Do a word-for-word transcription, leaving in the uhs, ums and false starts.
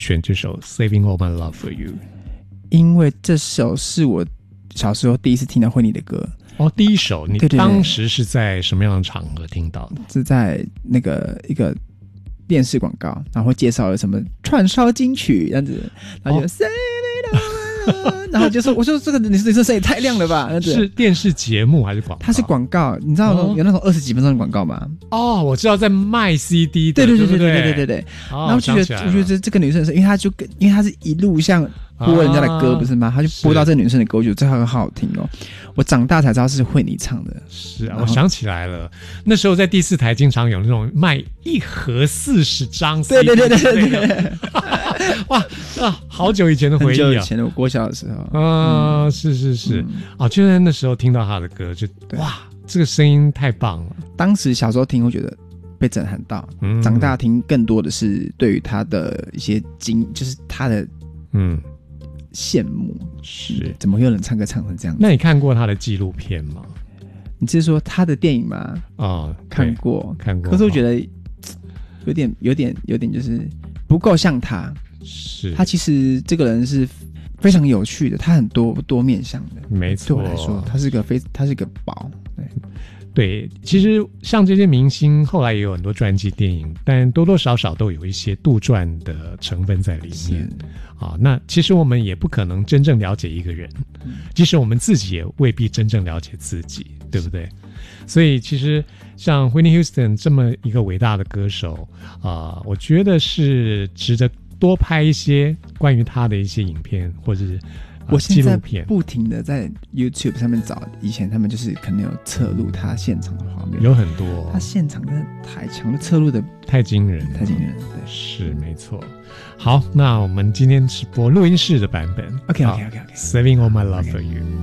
选这首 Saving All My Love For You？ 因为这首是我小时候第一次听到惠妮的歌。 哦，第一首你对对对当时是在什么样的场合听到的？ 是在那个一个电视广告，然后会介绍了什么串烧金曲这样子，然后就、哦、Saving All My Love， 然后就说我说这个你这声音也太亮了吧？ 是电视节目还是广告？ 它是广告，你知道、哦、有那种二十几分钟的广告吗？ 哦，我知道在卖 C D 的， 对对对对对对对对对。 哦、 然后就觉得我觉得这个女生是因为她就跟因为她是一路像播人家的歌、啊、不是吗？她就播到这个女生的歌，我觉得这很好听哦。我长大才知道是惠妮唱的。 是啊，我想起来了，那时候在第四台经常有那种卖一盒四十张 C D， 对对对对对对。 哇啊，好久以前的回忆啊！ 很久以前的我国小的时候啊、嗯，是是是，嗯、啊，就在那时候听到他的歌，就哇，这个声音太棒了。 当时小时候听，会觉得被震撼到，嗯、长大听更多的是对于他的一些经，就是他的嗯羡慕。 是， 怎么会有人唱歌唱成这样子？ 那你看过他的纪录片吗？ 你是说他的电影吗？ 哦， 看过， 看过。 可是我觉得有点、有点、有点，就是不够像他。 是， 他其实这个人是非常有趣的，他很多多面向的。 没错， 对我来说，他是个非，他是个宝。对， 对，其实像这些明星，后来也有很多传记电影，但多多少少都有一些杜撰的成分在里面。啊，那其实我们也不可能真正了解一个人，嗯、即使我们自己也未必真正了解自己，对不对？所以其实像 Whitney Houston 这么一个伟大的歌手啊、呃，我觉得是值得多拍一些关于他的一些影片或者是、呃、 我现在不停的在 YouTube 上面找，以前他们就是可能有侧录他现场的画面， 有很多， 他现场真的太强，侧录的太惊人， 太惊人，对， 是没错。好，那我们今天是播录音室的版本。 OK OK OK OK， Saving All My Love For You。